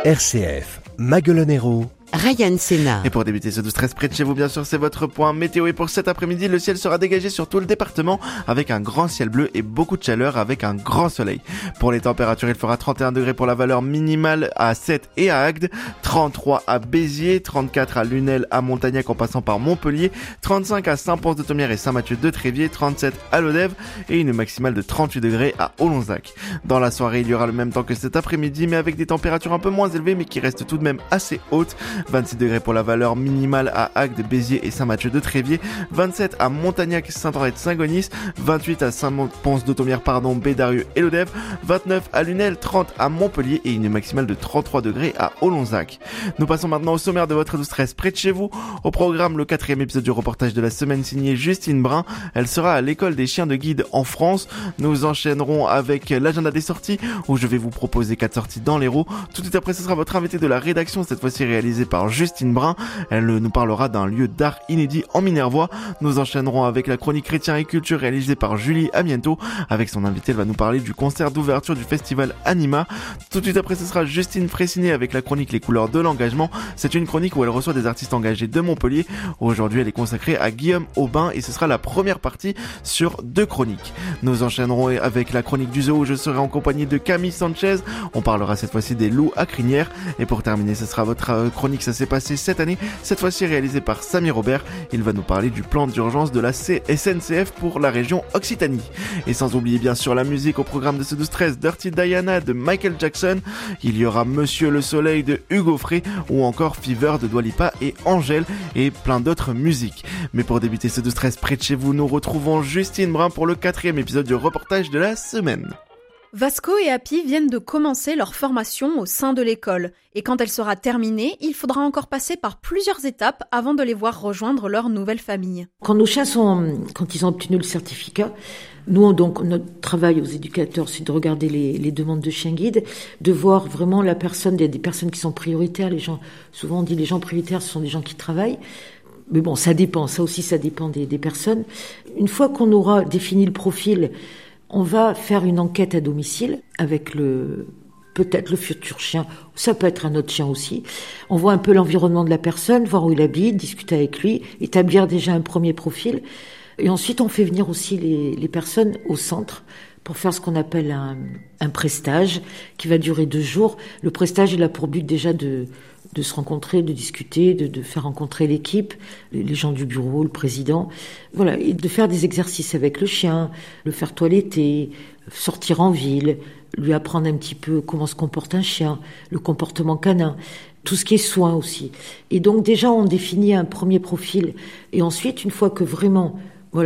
RCF, Maguelonero, Ryan Senna. Et pour débuter ce 12-13 près de chez vous, bien sûr, c'est votre point météo. Et pour cet après-midi, le ciel sera dégagé sur tout le département avec un grand ciel bleu et beaucoup de chaleur avec un grand soleil. Pour les températures, il fera 31 degrés pour la valeur minimale à Sète et à Agde, 33 à Béziers, 34 à Lunel, à Montagnac en passant par Montpellier, 35 à Saint-Pons-de-Thomières et Saint-Mathieu-de-Tréviers, 37 à Lodève et une maximale de 38 degrés à Olonzac. Dans la soirée, il y aura le même temps que cet après-midi, mais avec des températures un peu moins élevées, mais qui restent tout de même assez hautes. 26 degrés pour la valeur minimale à Agde, Béziers et Saint-Mathieu-de-Tréviers, 27 à Montagnac, Saint-Henri-de-Saint-Gonis, 28 à Saint-Pons-de-Thomières, Bédarieux et Lodève, 29 à Lunel, 30 à Montpellier et une maximale de 33 degrés à Olonzac. Nous passons maintenant au sommaire de votre 12-13 près de chez vous. Au programme, le 4e épisode du reportage de la semaine signé Justine Brun. Elle sera à l'école des chiens de guide en France. Nous enchaînerons avec l'agenda des sorties où je vais vous proposer 4 sorties dans l'Hérault. Tout de suite après, ce sera votre invité de la rédaction, cette fois-ci réalisé par Justine Brun. Elle nous parlera d'un lieu d'art inédit en Minervois. Nous enchaînerons avec la chronique Chrétien et Culture réalisée par Julie Amiento. Avec son invité, elle va nous parler du concert d'ouverture du festival Anima. Tout de suite après, ce sera Justine Fraissinet avec la chronique Les couleurs de l'engagement. C'est une chronique où elle reçoit des artistes engagés de Montpellier. Aujourd'hui, elle est consacrée à Guillaume Aubin et ce sera la première partie sur 2 chroniques. Nous enchaînerons avec la chronique du zoo où je serai en compagnie de Camille Sanchez. On parlera cette fois-ci des loups à crinière. Et pour terminer, ce sera votre chronique Ça s'est passé cette année, cette fois-ci réalisée par Samy Robert. Il va nous parler du plan d'urgence de la SNCF pour la région Occitanie. Et sans oublier bien sûr la musique au programme de ce 12-13, Dirty Diana de Michael Jackson. Il y aura Monsieur le Soleil de Hugo Frey ou encore Fever de Dua Lipa et Angèle et plein d'autres musiques. Mais pour débuter ce 12-13 près de chez vous, nous retrouvons Justine Brun pour le 4e épisode du reportage de la semaine. Vasco et Happy viennent de commencer leur formation au sein de l'école. Et quand elle sera terminée, il faudra encore passer par plusieurs étapes avant de les voir rejoindre leur nouvelle famille. Quand nos chiens quand ils ont obtenu le certificat, nous, donc, notre travail aux éducateurs, c'est de regarder les demandes de chiens guides, de voir vraiment la personne, il y a des personnes qui sont prioritaires, souvent on dit les gens prioritaires, ce sont des gens qui travaillent. Mais bon, ça dépend, ça aussi ça dépend des personnes. Une fois qu'on aura défini le profil, on va faire une enquête à domicile avec peut-être le futur chien, ça peut être un autre chien aussi. On voit un peu l'environnement de la personne, voir où il habite, discuter avec lui, établir déjà un premier profil. Et ensuite, on fait venir aussi les personnes au centre pour faire ce qu'on appelle un prestage qui va durer 2 jours. Le prestage, il a pour but déjà de se rencontrer, de discuter, de faire rencontrer l'équipe, les gens du bureau, le président. Voilà, et de faire des exercices avec le chien, le faire toiletter, sortir en ville, lui apprendre un petit peu comment se comporte un chien, le comportement canin, tout ce qui est soin aussi. Et donc déjà, on définit un premier profil. Et ensuite, une fois que vraiment,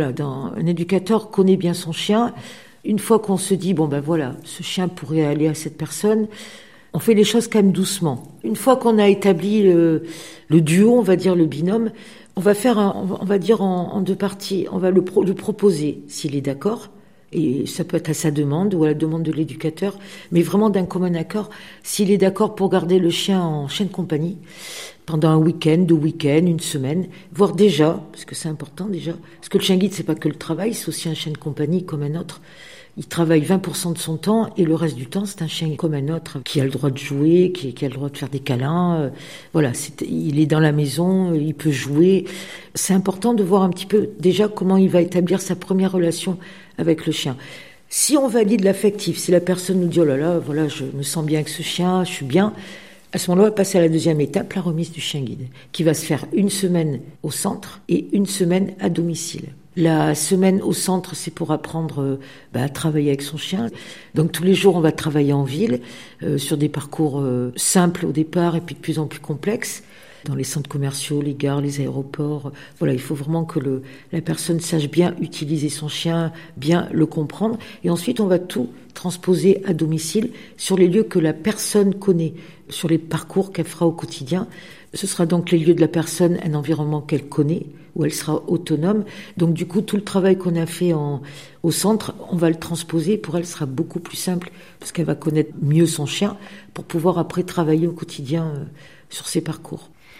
un éducateur connaît bien son chien, une fois qu'on se dit, ce chien pourrait aller à cette personne, on fait les choses quand même doucement. Une fois qu'on a établi le duo, on va dire le binôme, on va faire en 2 parties. On va le proposer s'il est d'accord, et ça peut être à sa demande ou à la demande de l'éducateur, mais vraiment d'un commun accord, s'il est d'accord pour garder le chien en chien de compagnie pendant un week-end, 2 week-ends, 1 semaine, voire déjà, parce que c'est important déjà, parce que le chien guide c'est pas que le travail, c'est aussi un chien de compagnie comme un autre. Il travaille 20% de son temps et le reste du temps, c'est un chien comme un autre qui a le droit de jouer, qui a le droit de faire des câlins. Il est dans la maison, il peut jouer. C'est important de voir un petit peu déjà comment il va établir sa première relation avec le chien. Si on valide l'affectif, si la personne nous dit « Oh là là, je me sens bien avec ce chien, je suis bien », à ce moment-là, on va passer à la 2e étape, la remise du chien guide, qui va se faire 1 semaine au centre et 1 semaine à domicile. La semaine au centre, c'est pour apprendre à travailler avec son chien. Donc tous les jours, on va travailler en ville, sur des parcours simples au départ et puis de plus en plus complexes. Dans les centres commerciaux, les gares, les aéroports. Il faut vraiment que la personne sache bien utiliser son chien, bien le comprendre. Et ensuite, on va tout transposer à domicile sur les lieux que la personne connaît, sur les parcours qu'elle fera au quotidien. Ce sera donc les lieux de la personne, un environnement qu'elle connaît, où elle sera autonome. Donc du coup, tout le travail qu'on a fait au centre, on va le transposer. Pour elle, ce sera beaucoup plus simple, parce qu'elle va connaître mieux son chien, pour pouvoir après travailler au quotidien sur ses parcours.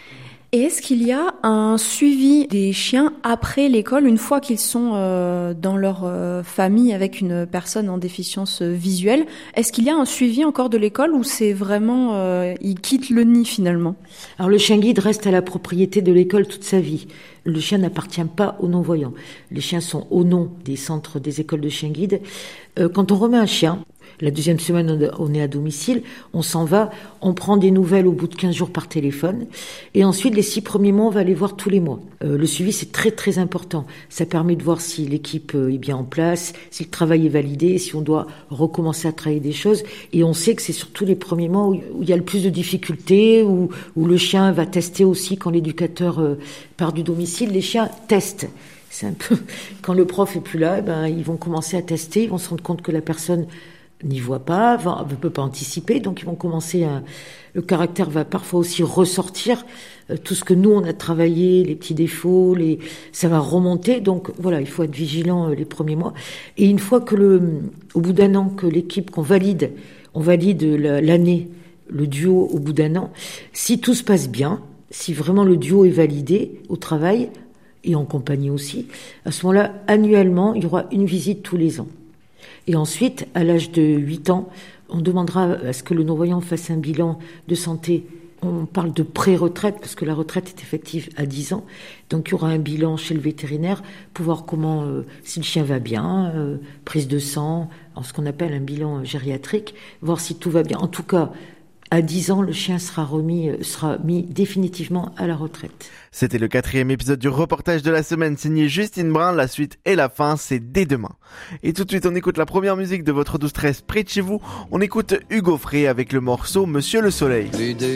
Et est-ce qu'il y a un suivi des chiens après l'école, une fois qu'ils sont dans leur famille avec une personne en déficience visuelle? Est-ce qu'il y a un suivi encore de l'école ou c'est vraiment ils quittent le nid finalement? Alors le chien guide reste à la propriété de l'école toute sa vie. Le chien n'appartient pas aux non-voyants. Les chiens sont au nom des centres des écoles de chiens guides. Quand on remet un chien, la deuxième semaine, on est à domicile, on s'en va, on prend des nouvelles au bout de 15 jours par téléphone. Et ensuite, les 6 premiers mois, on va les voir tous les mois. Le suivi, c'est très, très important. Ça permet de voir si l'équipe est bien en place, si le travail est validé, si on doit recommencer à travailler des choses. Et on sait que c'est surtout les premiers mois où il y a le plus de difficultés, où le chien va tester aussi quand l'éducateur part du domicile. Les chiens testent. C'est un peu, quand le prof est plus là, ils vont commencer à tester, ils vont se rendre compte que la personne n'y voit pas, ne peut pas anticiper, donc ils vont commencer le caractère va parfois aussi ressortir, tout ce que nous on a travaillé, les petits défauts, ça va remonter, donc voilà, il faut être vigilant les premiers mois. Et une fois que au bout d'un an, que l'équipe, on valide l'année, le duo au bout d'un an, si tout se passe bien, si vraiment le duo est validé au travail, et en compagnie aussi, à ce moment-là, annuellement, il y aura une visite tous les ans. Et ensuite, à l'âge de 8 ans, on demandera à ce que le non-voyant fasse un bilan de santé. On parle de pré-retraite, parce que la retraite est effective à 10 ans. Donc, il y aura un bilan chez le vétérinaire pour voir comment, si le chien va bien, prise de sang, ce qu'on appelle un bilan gériatrique, voir si tout va bien. En tout cas, à 10 ans, le chien sera mis définitivement à la retraite. C'était le 4e épisode du reportage de la semaine signé Justine Brun. La suite et la fin, c'est dès demain. Et tout de suite, on écoute la première musique de votre 12-13 près de chez vous. On écoute Hugo Frey avec le morceau Monsieur le Soleil.